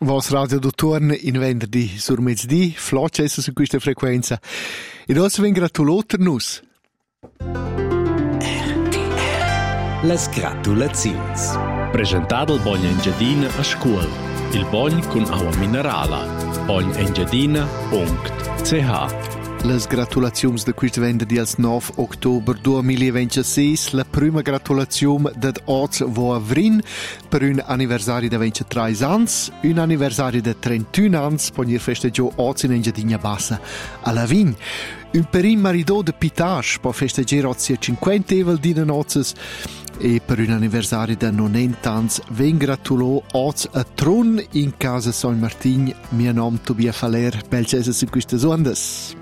Vos Radio Dotorn in venerdì sur mezzodì, flocces su questa frequenza. E adesso vi gratulate nus. Las gratulazions. Presentato il Bogn Engiadina a scuola. Il Bogn con acqua minerale. bognengiadina.ch. Les gratulazioni di questo venerdì al 9 ottobre 2026, la prima gratulazione dad Oz vo a Vrin per un anniversario di 23 anni, un anniversario di 31 anni, per il festeggio Oz in Engiadina Bassa alla Vign. Un perin maridò de Pitage per festeggiare Oz 50 evel di nozes e per un anniversario di 90 anni ven gratulò Oz a Tron in casa San Martin, mio nome Tobia Faller, belcese su queste ondas.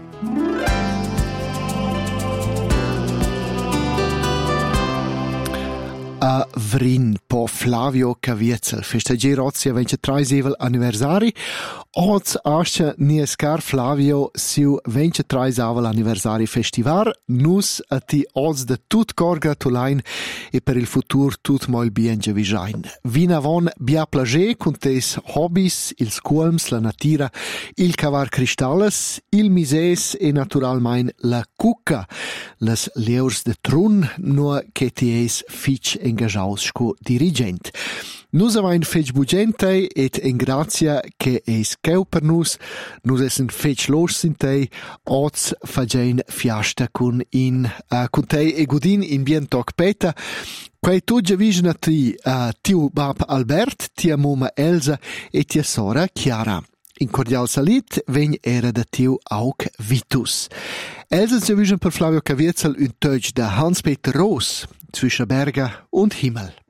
A Vrin po Flavio Caviezel festeggiare oggi a 23 anniversari. Oggi asce niescar Flavio siu 23 anniversari festival. Nus a ti oggi de tut cor gratulain e per il futuro tut mal bien gevijain. Vina von bia plage con tes hobbies, il scuolms, la natira, il cavar cristalles, il mises e naturalmein la cucca. Les leurs de trun no che ti es fitch engajaus sco dirigent. Nus avain fetch bugentei et en grazia che es cheu per nus essen fetch los sintei, oz fagein fiasta cun tei e gudin in bien toc peta. Quai tu già vision a tiu bab Albert, tia muma Elsa e tia sora Chiara. In cordial salit vegn era da tiu aug Vitus. Elsa già vision per Flavio Caviezel un Teutsch da Hans-Peter Roos zwischen Berge und Himmel.